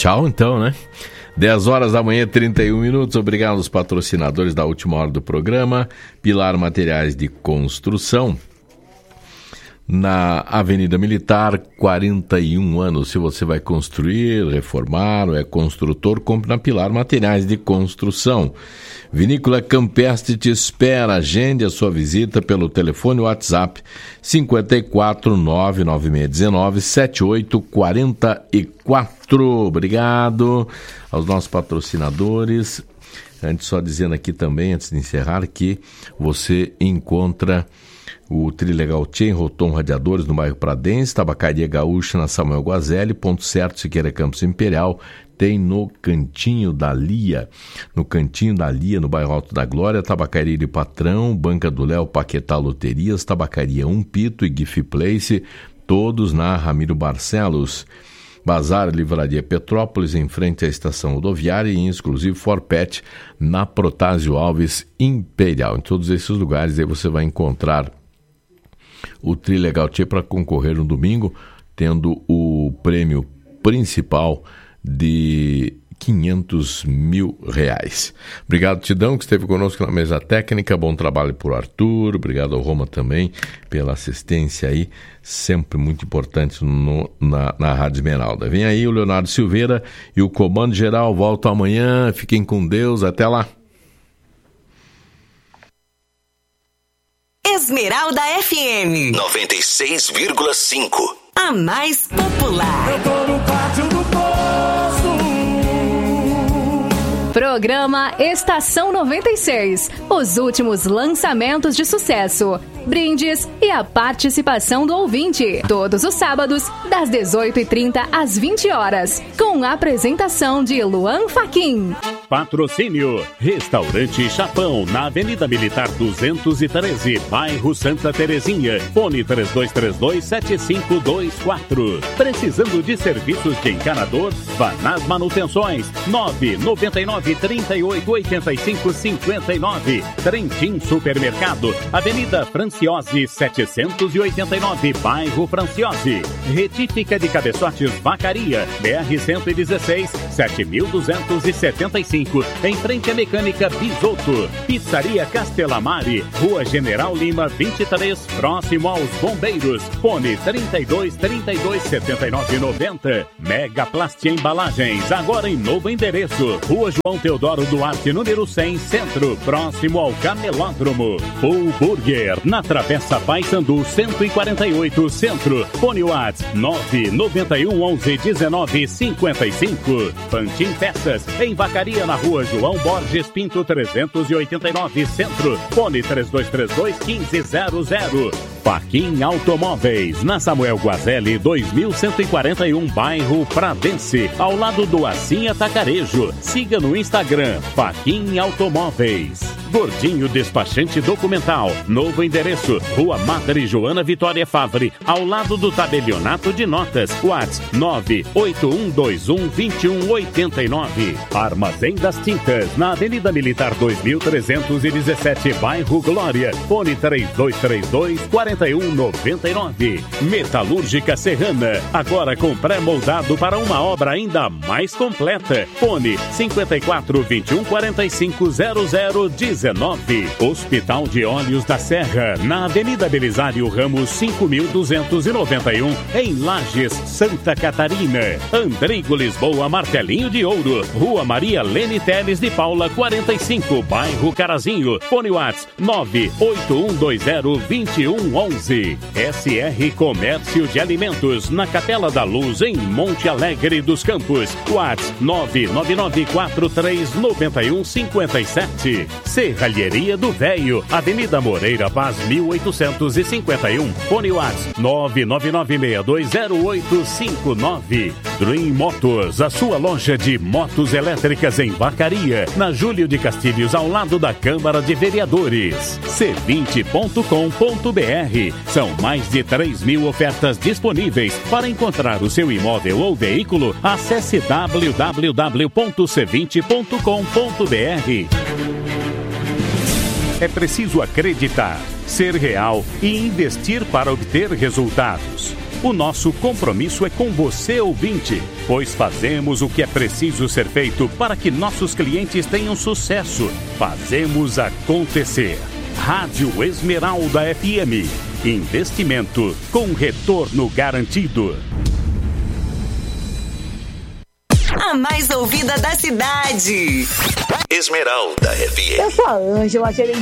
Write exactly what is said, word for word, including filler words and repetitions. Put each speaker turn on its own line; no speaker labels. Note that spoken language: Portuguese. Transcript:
Tchau, então, né? dez horas da manhã, trinta e um minutos. Obrigado aos patrocinadores da última hora do programa. Pilar Materiais de Construção, na Avenida Militar, quarenta e um anos. Se você vai construir, reformar ou é construtor, compre na Pilar Materiais de Construção. Vinícola Campestre te espera. Agende a sua visita pelo telefone WhatsApp cinco quatro nove nove seis um nove sete oito quatro quatro. Obrigado aos nossos patrocinadores. Antes, só dizendo aqui também, antes de encerrar, que você encontra o Trilegal Chain, Rotom Radiadores no bairro Pradense, Tabacaria Gaúcha na Samuel Guazelli, Ponto Certo Siqueira Campos Imperial, tem no Cantinho da Lia, no Cantinho da Lia, no bairro Alto da Glória, Tabacaria de Patrão, Banca do Léo, Paquetá Loterias, Tabacaria Um Pito e Gift Place, todos na Ramiro Barcelos. Bazar Livraria Petrópolis, em frente à estação rodoviária, e em exclusivo Forpet, na Protásio Alves Imperial. Em todos esses lugares aí você vai encontrar o Trilegal Tchê para concorrer no domingo, tendo o prêmio principal de quinhentos mil reais. Obrigado, Tidão, que esteve conosco na mesa técnica. Bom trabalho por Arthur. Obrigado ao Roma também pela assistência aí, sempre muito importante no, na, na Rádio Esmeralda. Vem aí o Leonardo Silveira e o Comando Geral. Volto amanhã. Fiquem com Deus. Até lá.
Esmeralda F M
noventa e seis vírgula cinco.
A mais popular.
Eu tô no pátio do posto.
Programa Estação noventa e seis. Os últimos lançamentos de sucesso, brindes e a participação do ouvinte. Todos os sábados, das dezoito e trinta às vinte horas. Com a apresentação de Luan Fachin.
Patrocínio Restaurante Chapão, na Avenida Militar duzentos e treze, bairro Santa Terezinha. Fone três dois três dois, sete cinco dois quatro. Precisando de serviços de encanador? Vá nas manutenções. nove nove nove, trinta e oito, oitenta e cinco, cinquenta e nove. Trentin Supermercado, Avenida Franciose setecentos e oitenta e nove, bairro Franciose. Retífica de cabeçotes Vacaria, B R cento e dezesseis, sete mil duzentos e setenta e cinco, em frente à Mecânica Bisotto. Pizzaria Castelamari, Rua General Lima vinte e três, próximo aos Bombeiros. Fone trinta e dois, trinta e dois, setenta e nove, noventa. Mega Plast Embalagens, agora em novo endereço. Rua João Teodoro Duarte, número cem, Centro, próximo ao Camelódromo. Full Burger, na Travessa Paissandu cento e quarenta e oito, Centro. Fone WhatsApp nove nove um, onze, dezenove, cinquenta e cinco. Pantin Peças, em Vacaria, na Rua João Borges Pinto trezentos e oitenta e nove, Centro. Fone três dois três dois, quinze zero zero. Fachin Automóveis, na Samuel Guazelli dois mil cento e quarenta e um, bairro Pradense, ao lado do Assim Atacarejo. Siga no Instagram, Fachin Automóveis. Gordinho Despachante Documental, novo endereço, Rua Madre Joana Vitória Favre, ao lado do Tabelionato de Notas. WhatsApp nove oito um dois um, dois um oito nove. Armazém das Tintas, na Avenida Militar dois mil trezentos e dezessete, bairro Glória. Fone três dois três dois, quatro um nove nove. Metalúrgica Serrana, agora com pré-moldado para uma obra ainda mais completa. Fone cinco quatro, vinte e um, quarenta e cinco, zero zero, dezenove. Hospital de Olhos da Serra, na Avenida Belisário Ramos cinco mil duzentos e noventa e um, em Lages, Santa Catarina. Andrigo Lisboa Martelinho de Ouro, Rua Maria Lene Teles de Paula quarenta e cinco, bairro Carazinho. Fone WhatsApp nove oito um dois zero, dois um onze. S R Comércio de Alimentos, na Capela da Luz, em Monte Alegre dos Campos. WhatsApp nove nove nove quatro três nove um cinco sete. Serralheria do Véio, Avenida Moreira Paz mil oitocentos e cinquenta e um. Fone WhatsApp nove nove nove seis dois zero oito cinco nove. Dream Motors, a sua loja de motos elétricas em Vacaria, na Júlio de Castilhos, ao lado da Câmara de Vereadores. C vinte ponto com ponto b r. São mais de três mil ofertas disponíveis. Para encontrar o seu imóvel ou veículo, acesse w w w ponto c vinte ponto com ponto b r. É preciso acreditar, ser real e investir para obter resultados. O nosso compromisso é com você, ouvinte, pois fazemos o que é preciso ser feito para que nossos clientes tenham sucesso. Fazemos acontecer. Rádio Esmeralda F M. Investimento com retorno garantido.
A mais ouvida da cidade.
Esmeralda F M.
Eu sou a Ângela, gerente